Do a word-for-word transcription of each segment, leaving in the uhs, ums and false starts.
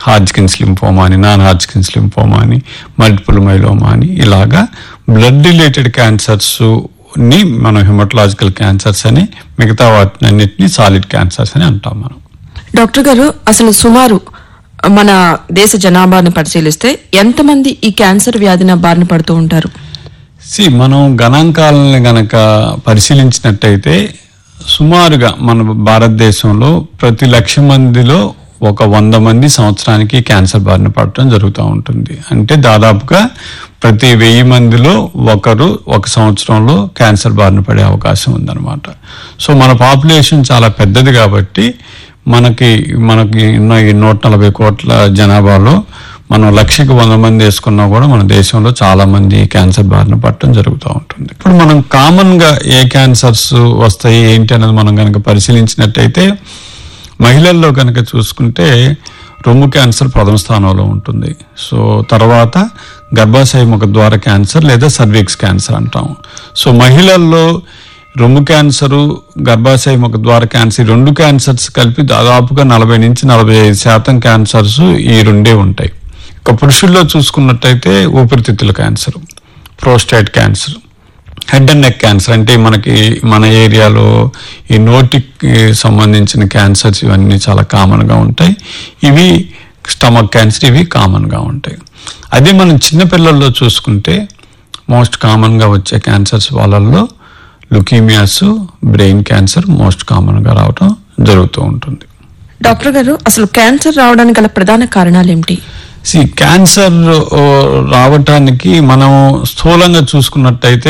Hodgkin's lymphoma అని, non Hodgkin's lymphoma అని, multiple myeloma అని, ఇలాగా బ్లడ్ రిలేటెడ్ క్యాన్సర్స్ ని మనం హెమటలాజికల్ క్యాన్సర్స్ అని, మిగతా వాటిని అన్నిటిని సాలిడ్ క్యాన్సర్స్ అని అంటాం మనం. డాక్టర్ గారు, అసలు సుమారు మన దేశ జనాభాను పరిశీలిస్తే ఎంతమంది ఈ క్యాన్సర్ వ్యాధిన బారిన పడుతూ ఉంటారు? సి మనం గణాంకాలని గనక పరిశీలించినట్టయితే సుమారుగా మన భారతదేశంలో ప్రతి లక్ష మందిలో ఒక వంద మంది సంవత్సరానికి క్యాన్సర్ బారిన పడటం జరుగుతూ ఉంటుంది. అంటే దాదాపుగా ప్రతి వెయ్యి మందిలో ఒకరు ఒక సంవత్సరంలో క్యాన్సర్ బారిన పడే అవకాశం ఉందన్నమాట. సో మన పాపులేషన్ చాలా పెద్దది కాబట్టి మనకి మనకి ఈ నూట నలభై కోట్ల జనాభాలో మనం లక్షకి వంద మంది వేసుకున్నా కూడా మన దేశంలో చాలా మంది క్యాన్సర్ బారిన పడటం జరుగుతూ ఉంటుంది. ఇప్పుడు మనం కామన్ గా ఏ క్యాన్సర్స్ వస్తాయి ఏంటి అనేది మనం కనుక పరిశీలించినట్టయితే మహిళల్లో కనుక చూసుకుంటే రొమ్ము క్యాన్సర్ ప్రథమ స్థానంలో ఉంటుంది. సో తర్వాత గర్భాశయ ముఖ ద్వార క్యాన్సర్ లేదా సర్విక్స్ క్యాన్సర్ అంటాం. సో మహిళల్లో రొమ్ము క్యాన్సరు, గర్భాశయ ముఖ ద్వార క్యాన్సర్, రెండు క్యాన్సర్స్ కలిపి దాదాపుగా నలభై నుంచి నలభై ఐదు శాతం క్యాన్సర్స్ ఈ రెండే ఉంటాయి. ఇక పురుషుల్లో చూసుకున్నట్టయితే ఊపిరితిత్తుల cancer, prostate cancer, head and neck cancer అంటే మనకి మన ఏరియాలో ఈ నోటికి సంబంధించిన క్యాన్సర్స్ ఇవన్నీ చాలా కామన్గా ఉంటాయి. ఇవి స్టమక్ క్యాన్సర్, ఇవి కామన్గా ఉంటాయి. అదే మనం చిన్నపిల్లల్లో చూసుకుంటే మోస్ట్ కామన్గా వచ్చే క్యాన్సర్స్ వాళ్ళల్లో లుకీమియాస్, బ్రెయిన్ క్యాన్సర్ మోస్ట్ కామన్గా రావడం జరుగుతూ ఉంటుంది. డాక్టర్ గారు, అసలు క్యాన్సర్ రావడానికి గల ప్రధాన కారణాలు ఏమిటి? సి క్యాన్సర్ రావటానికి మనం స్థూలంగా చూసుకున్నట్టయితే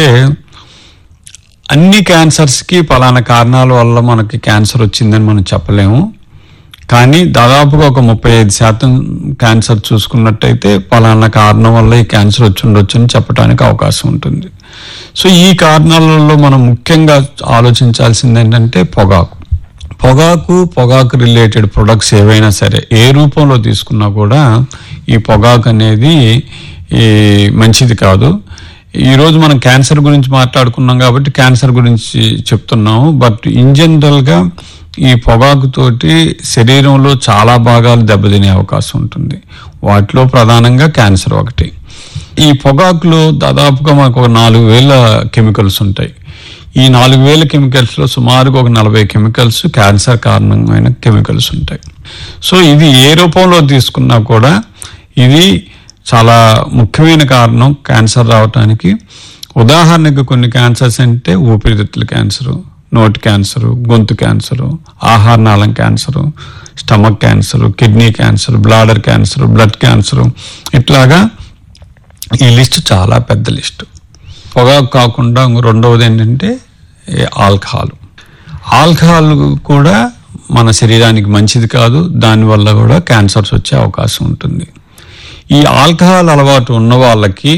అన్ని క్యాన్సర్స్కి పలానా కారణాల వల్ల మనకి క్యాన్సర్ వచ్చిందని మనం చెప్పలేము. కానీ దాదాపుగా ఒక ముప్పై ఐదు శాతం క్యాన్సర్ చూసుకున్నట్టయితే పలానా కారణం వల్ల ఈ క్యాన్సర్ వచ్చి ఉండొచ్చు అని చెప్పడానికి అవకాశం ఉంటుంది. సో ఈ కారణాలలో మనం ముఖ్యంగా ఆలోచించాల్సింది ఏంటంటే పొగాకు. పొగాకు పొగాకు రిలేటెడ్ ప్రొడక్ట్స్ ఏవైనా సరే ఏ రూపంలో తీసుకున్నా కూడా ఈ పొగాకు అనేది ఈ మంచిది కాదు. ఈరోజు మనం క్యాన్సర్ గురించి మాట్లాడుకున్నాం కాబట్టి క్యాన్సర్ గురించి చెప్తున్నాము. బట్ ఇన్ జనరల్గా ఈ పొగాకుతోటి శరీరంలో చాలా భాగాలు దెబ్బతినే అవకాశం ఉంటుంది. వాటిలో ప్రధానంగా క్యాన్సర్ ఒకటి. ఈ పొగాకులో దాదాపుగా మనకు ఒక నాలుగు వేల కెమికల్స్ ఉంటాయి. ఈ నాలుగు వేల కెమికల్స్లో సుమారుగా ఒక నలభై కెమికల్స్ క్యాన్సర్ కారణమైన కెమికల్స్ ఉంటాయి. సో ఇది ఏ రూపంలో తీసుకున్నా కూడా ఇది చాలా ముఖ్యమైన కారణం క్యాన్సర్ రావటానికి. ఉదాహరణకు కొన్ని క్యాన్సర్స్ అంటే ఊపిరితిత్తుల క్యాన్సరు, నోటి క్యాన్సరు, గొంతు క్యాన్సరు, ఆహార నాళం cancer, stomach cancer, kidney cancer, bladder cancer, blood cancer, ఇట్లాగా ఈ లిస్టు చాలా పెద్ద లిస్టు. పొగాకు కాకుండా రెండవది ఏంటంటే ఆల్కహాల్. ఆల్కహాల్ కూడా మన శరీరానికి మంచిది కాదు. దానివల్ల కూడా క్యాన్సర్స్ వచ్చే అవకాశం ఉంటుంది. ఈ ఆల్కహాల్ అలవాటు ఉన్న వాళ్ళకి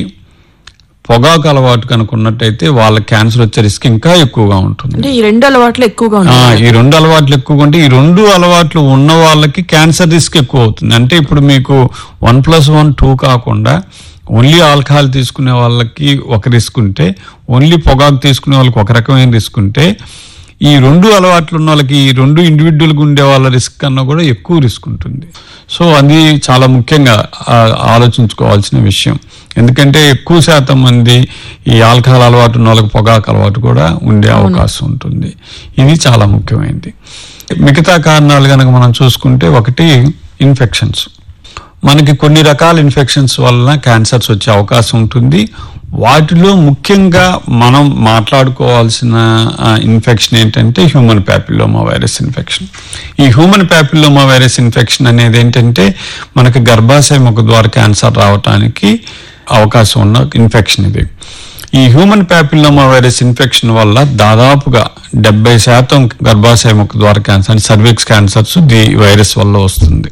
పొగాకు అలవాటు కనుక ఉన్నట్టయితే వాళ్ళకి క్యాన్సర్ వచ్చే రిస్క్ ఇంకా ఎక్కువగా ఉంటుంది. ఈ రెండు అలవాట్లు ఎక్కువగా ఈ రెండు అలవాట్లు ఎక్కువగా ఉంటే ఈ రెండు అలవాట్లు ఉన్న వాళ్ళకి క్యాన్సర్ రిస్క్ ఎక్కువ అవుతుంది. అంటే ఇప్పుడు మీకు వన్ ప్లస్ వన్ టూ కాకుండా ఓన్లీ ఆల్కహాల్ తీసుకునే వాళ్ళకి ఒక రిస్క్ ఉంటే, ఓన్లీ పొగాకు తీసుకునే వాళ్ళకి ఒక రకమైన రిస్క్ ఉంటే, ఈ రెండు అలవాట్లు ఉన్న వాళ్ళకి ఈ రెండు ఇండివిజువల్గా ఉండే వాళ్ళ రిస్క్ కన్నా కూడా ఎక్కువ రిస్క్ ఉంటుంది. సో అది చాలా ముఖ్యంగా ఆలోచించుకోవాల్సిన విషయం. ఎందుకంటే ఎక్కువ శాతం మంది ఈ ఆల్కహాల్ అలవాటు ఉన్న వాళ్ళకి పొగాకు అలవాటు కూడా ఉండే అవకాశం ఉంటుంది. ఇది చాలా ముఖ్యమైనది. మిగతా కారణాలు కనుక మనం చూసుకుంటే ఒకటి ఇన్ఫెక్షన్స్. మనకి కొన్ని రకాల ఇన్ఫెక్షన్స్ వలన క్యాన్సర్స్ వచ్చే అవకాశం ఉంటుంది. వాటిలో ముఖ్యంగా మనం మాట్లాడుకోవాల్సిన ఇన్ఫెక్షన్ ఏంటంటే హ్యూమన్ ప్యాపిల్లోమా వైరస్ ఇన్ఫెక్షన్. ఈ హ్యూమన్ ప్యాపిల్లోమా వైరస్ ఇన్ఫెక్షన్ అనేది ఏంటంటే మనకి గర్భాశయ ముఖ ద్వార క్యాన్సర్ రావడానికి అవకాశం ఉన్న ఇన్ఫెక్షన్ ఇది. ఈ హ్యూమన్ ప్యాపిల్లోమా వైరస్ ఇన్ఫెక్షన్ వల్ల దాదాపుగా డెబ్బై శాతం గర్భాశయ ముఖ ద్వార క్యాన్సర్, సర్విక్స్ క్యాన్సర్స్ ఈ వైరస్ వల్ల వస్తుంది.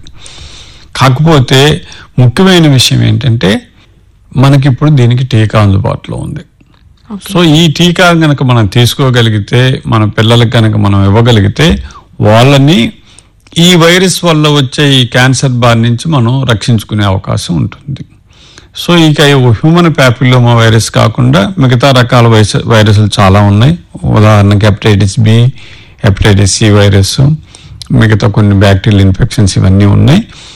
కాకపోతే ముఖ్యమైన విషయం ఏంటంటే మనకి ఇప్పుడు దీనికి టీకా అందుబాటులో ఉంది. సో ఈ టీకా కనుక మనం తీసుకోగలిగితే, మన పిల్లలకి కనుక మనం ఇవ్వగలిగితే వాళ్ళని ఈ వైరస్ వల్ల వచ్చే ఈ క్యాన్సర్ బారి నుంచి మనం రక్షించుకునే అవకాశం ఉంటుంది. సో ఇక హ్యూమన్ ప్యాపిల్లోమా వైరస్ కాకుండా మిగతా రకాల వైరస్ వైరస్లు చాలా ఉన్నాయి. ఉదాహరణకి hepatitis B, hepatitis C virus, మిగతా కొన్ని బ్యాక్టీరియల్ ఇన్ఫెక్షన్స్ ఇవన్నీ ఉన్నాయి.